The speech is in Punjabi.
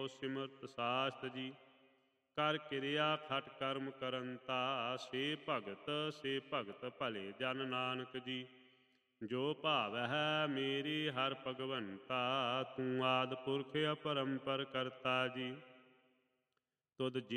ਸਿਮਰਤ ਸਾਸਤ ਜੀ। ਕਰ ਕਿਰਿਆ ਖਟ ਕਰਮ ਕਰੰਤਾ, ਸੇ ਭਗਤ ਭਲੇ ਜਨ ਨਾਨਕ ਜੀ। ਜੋ ਭਾਵਹਿ ਮੇਰੀ ਹਰਿ ਭਗਵੰਤਾ, ਤੂੰ ਆਦਿ ਪੁਰਖ ਅਪਰੰਪਰ ਕਰਤਾ ਜੀ। ਤੁਧ